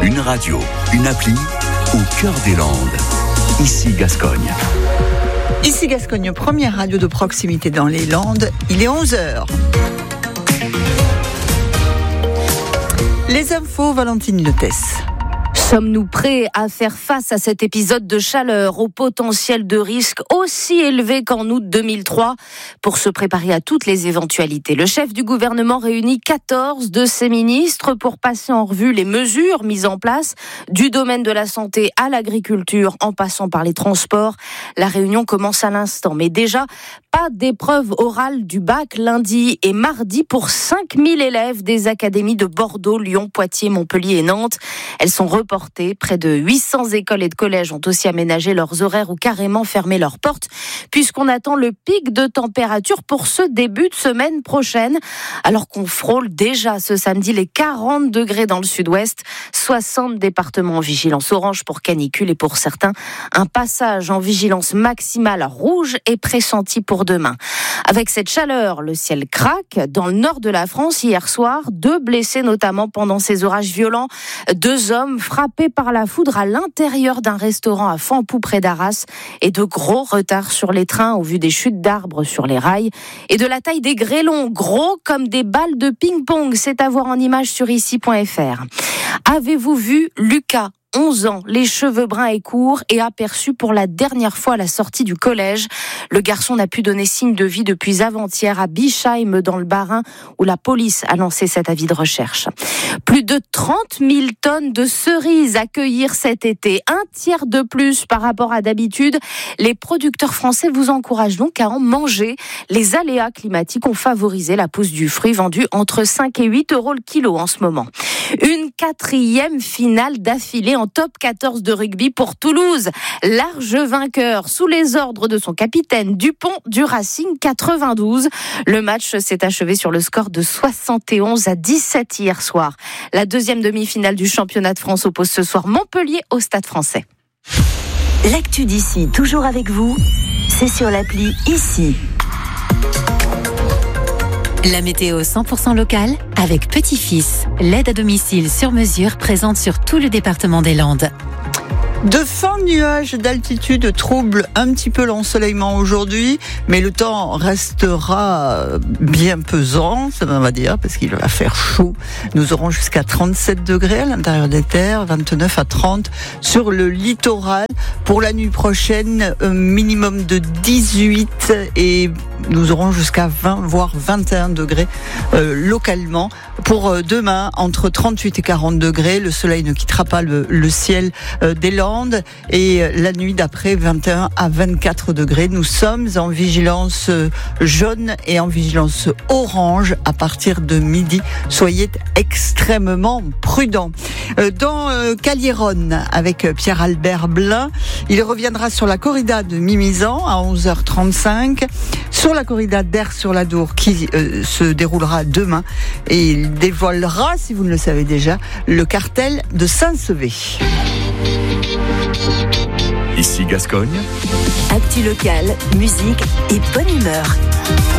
Une radio, une appli, au cœur des Landes. Ici Gascogne. Ici Gascogne, première radio de proximité dans les Landes. Il est 11h. Les infos, Valentine Lettès. Sommes-nous prêts à faire face à cet épisode de chaleur au potentiel de risque aussi élevé qu'en août 2003 ? Pour se préparer à toutes les éventualités, le chef du gouvernement réunit 14 de ses ministres pour passer en revue les mesures mises en place du domaine de la santé à l'agriculture en passant par les transports. La réunion commence à l'instant, mais déjà pas d'épreuve orale du bac lundi et mardi pour 5000 élèves des académies de Bordeaux, Lyon, Poitiers, Montpellier et Nantes. Elles sont reportées. Près de 800 écoles et de collèges ont aussi aménagé leurs horaires ou carrément fermé leurs portes puisqu'on attend le pic de température pour ce début de semaine prochaine. Alors qu'on frôle déjà ce samedi les 40 degrés dans le sud-ouest, 60 départements en vigilance orange pour canicule et pour certains, un passage en vigilance maximale rouge est pressenti pour demain. Avec cette chaleur, le ciel craque. Dans le nord de la France, hier soir, 2 blessés notamment pendant ces orages violents. 2 hommes frappés par la foudre à l'intérieur d'un restaurant à Fampou près d'Arras et de gros retards sur les trains au vu des chutes d'arbres sur les rails et de la taille des grêlons, gros comme des balles de ping-pong. C'est à voir en image sur ici.fr. Avez-vous vu Lucas ? 11 ans, les cheveux bruns et courts et aperçu pour la dernière fois à la sortie du collège. Le garçon n'a pu donner signe de vie depuis avant-hier à Bischheim dans le Bas-Rhin où la police a lancé cet avis de recherche. Plus de 30 000 tonnes de cerises à cueillir cet été, un tiers de plus par rapport à d'habitude. Les producteurs français vous encouragent donc à en manger. Les aléas climatiques ont favorisé la pousse du fruit vendu entre 5 et 8 euros le kilo en ce moment. Une 4e finale d'affilée en top 14 de rugby pour Toulouse. Large vainqueur sous les ordres de son capitaine Dupont du Racing 92. Le match s'est achevé sur le score de 71-17 hier soir. La 2e demi-finale du championnat de France oppose ce soir Montpellier au Stade Français. L'actu d'ici, toujours avec vous, c'est sur l'appli Ici. La météo 100% locale avec Petit-Fils, l'aide à domicile sur mesure présente sur tout le département des Landes. De fins nuages d'altitude troublent un petit peu l'ensoleillement aujourd'hui, mais le temps restera bien pesant, ça on va dire, parce qu'il va faire chaud. Nous aurons jusqu'à 37 degrés à l'intérieur des terres, 29 à 30 sur le littoral. Pour la nuit prochaine, un minimum de 18 et nous aurons jusqu'à 20 voire 21 degrés localement. Pour demain, entre 38 et 40 degrés, le soleil ne quittera pas le ciel des Landes et la nuit d'après 21 à 24 degrés. Nous sommes en vigilance jaune et en vigilance orange à partir de midi. Soyez extrêmement prudents. Dans Calieronne, avec Pierre-Albert Blin, il reviendra sur la corrida de Mimizan à 11h35, sur la corrida d'Aire-sur-la-Dour qui se déroulera demain et il dévoilera, si vous ne le savez déjà, le cartel de Saint-Sevé. Ici Gascogne. Actu locale, musique et bonne humeur.